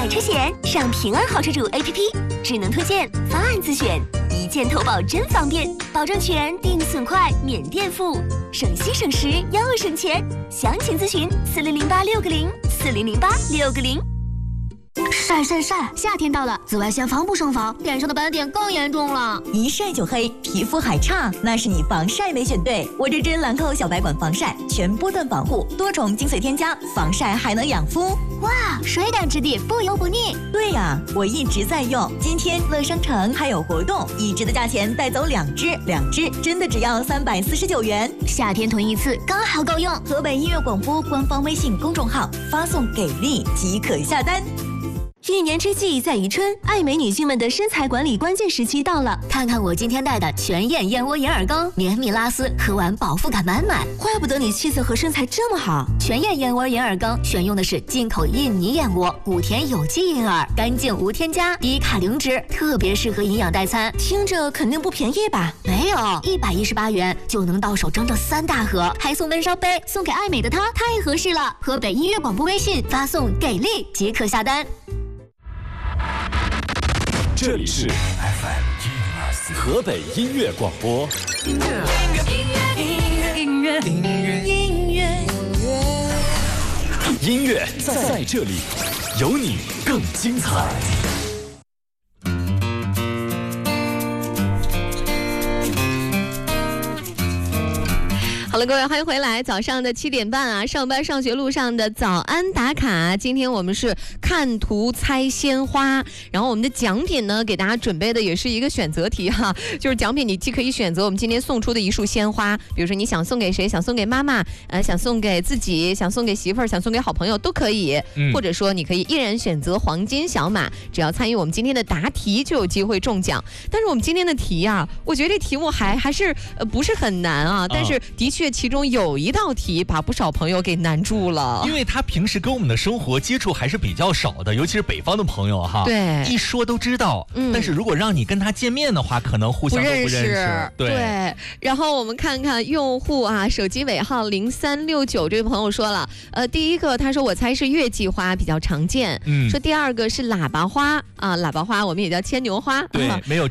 买车险上平安好车主 APP， 智能推荐，方案自选，一键投保真方便，保证全，定损快，免垫付，省心省时又省钱。详情咨询4008-660，4008-660。 晒，夏天到了，紫外线防不胜防，脸上的斑点更严重了。 一晒就黑，皮肤还差，那是你防晒没选对。我这支兰蔻小白管防晒，全波段防护，多重精髓添加，防晒还能养肤。 哇，水感质地，不油不腻。 对呀，我一直在用。今天乐商城还有活动，一支的价钱带走2支，真的只要349元。 夏天囤一次刚好够用。 河北音乐广播官方微信公众号发送给力即可下单。 一年之计在于春，爱美女性们的身材管理关键时期到了。 看看我今天带的全燕燕窝银耳羹，绵密拉丝，喝完饱腹感满满。 怪不得你气色和身材这么好。 全燕燕窝银耳羹选用的是进口印尼燕窝，谷田有机银耳，干净无添加，低卡零脂，特别适合营养代餐。 听着肯定不便宜吧？ 没有，118元就能到手整整3大盒，还送温烧杯，送给爱美的她太合适了。河北音乐广播微信发送给力即可下单。 这里是 FM 河北音乐广播。音乐在这里，有你更精彩。 好了，各位，欢迎回来。早上的7点半啊，上班上学路上的早安打卡。今天我们是看图猜鲜花，然后我们的奖品呢，给大家准备的也是一个选择题哈，就是奖品你既可以选择我们今天送出的一束鲜花，比如说你想送给谁，想送给妈妈，想送给自己，想送给媳妇儿，想送给好朋友都可以，或者说你可以一人选择黄金小马，只要参与我们今天的答题就有机会中奖。但是我们今天的题啊，我觉得这题目还是不是很难啊，但是的确其中有一道题把不少朋友给难住了， 因为他平时跟我们的生活接触还是比较少的，尤其是北方的朋友哈， 对， 一说都知道，但是如果让你跟他见面的话，可能互相都不认识。 对。然后我们看看用户啊，手机尾号0369这位朋友说了，第一个他说我猜是月季花比较常见，说第二个是喇叭花啊，喇叭花我们也叫牵牛花， 对，没有